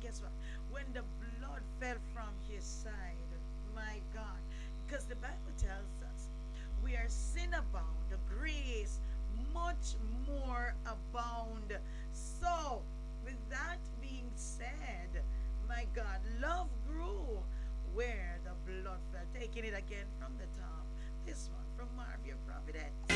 guess what? When the blood fell from his side, my God, because the Bible tells us where sin abound, the grace much more abound. So, with that being said, my God, love grew where the blood fell. Taking it again from the top. This one from Marvia Providence.